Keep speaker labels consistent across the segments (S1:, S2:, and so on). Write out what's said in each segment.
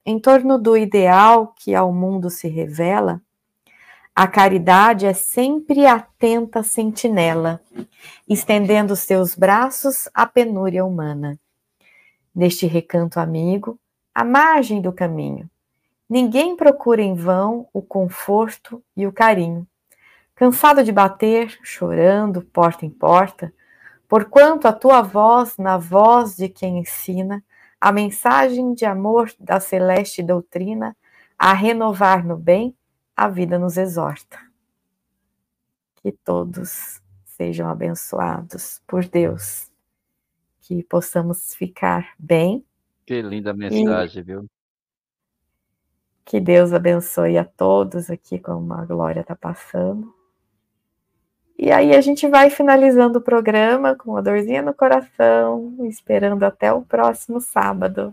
S1: em torno do ideal que ao mundo se revela, a caridade é sempre atenta sentinela, estendendo seus braços à penúria humana. Neste recanto amigo, à margem do caminho, ninguém procura em vão o conforto e o carinho. Cansado de bater, chorando, porta em porta, porquanto a tua voz, na voz de quem ensina, a mensagem de amor da celeste doutrina, a renovar no bem, a vida nos exorta. Que todos sejam abençoados por Deus, que possamos ficar bem.
S2: Que linda mensagem, viu?
S1: Que Deus abençoe a todos aqui, como a Glória está passando. E aí a gente vai finalizando o programa com uma dorzinha no coração, esperando até o próximo sábado.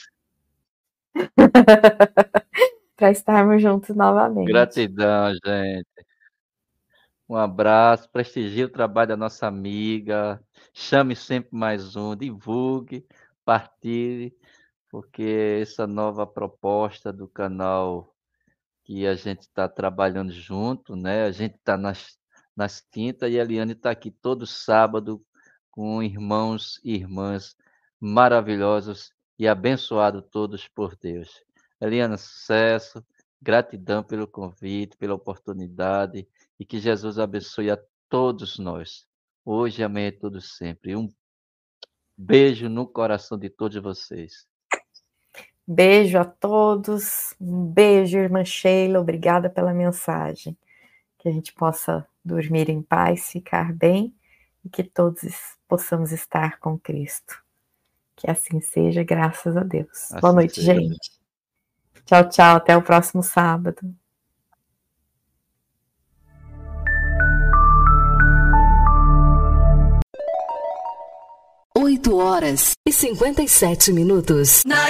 S1: Para estarmos juntos novamente.
S2: Gratidão, gente. Um abraço, prestigie o trabalho da nossa amiga, chame sempre mais um, divulgue, partilhe, porque essa nova proposta do canal que a gente está trabalhando junto, né? A gente está nas quintas e a Eliane está aqui todo sábado com irmãos e irmãs maravilhosos e abençoados todos por Deus. Eliana, sucesso, gratidão pelo convite, pela oportunidade e que Jesus abençoe a todos nós, hoje, amanhã e todos sempre. Um beijo no coração de todos vocês.
S1: Beijo a todos, um beijo, irmã Sheila, obrigada pela mensagem. Que a gente possa dormir em paz, ficar bem e que todos possamos estar com Cristo. Que assim seja, graças a Deus.
S2: Assim
S1: Boa noite,
S2: seja.
S1: gente. Tchau, tchau, até o próximo sábado.
S3: 8h57.